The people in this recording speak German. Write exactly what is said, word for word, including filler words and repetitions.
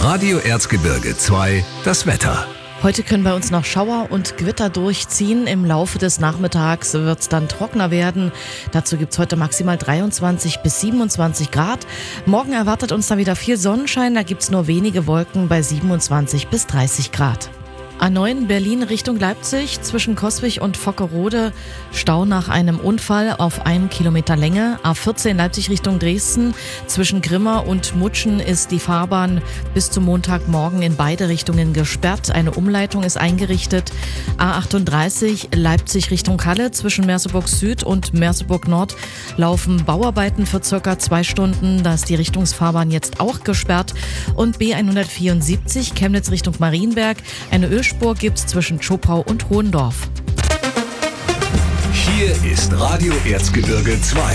Radio Erzgebirge zwei, das Wetter. Heute können bei uns noch Schauer und Gewitter durchziehen. Im Laufe des Nachmittags wird es dann trockener werden. Dazu gibt es heute maximal dreiundzwanzig bis siebenundzwanzig Grad. Morgen erwartet uns dann wieder viel Sonnenschein. Da gibt es nur wenige Wolken bei siebenundzwanzig bis dreißig Grad. A neun Berlin Richtung Leipzig, zwischen Coswig und Vockerode, Stau nach einem Unfall auf einem Kilometer Länge. A vierzehn Leipzig Richtung Dresden, zwischen Grimma und Mutschen ist die Fahrbahn bis zum Montagmorgen in beide Richtungen gesperrt. Eine Umleitung ist eingerichtet. A achtunddreißig Leipzig Richtung Halle, zwischen Merseburg Süd und Merseburg Nord laufen Bauarbeiten für circa zwei Stunden. Da ist die Richtungsfahrbahn jetzt auch gesperrt. Und B hundertvierundsiebzig Chemnitz Richtung Marienberg, eine Ölspur gibt's zwischen Zschopau und Hohendorf. Hier ist Radio Erzgebirge zwei.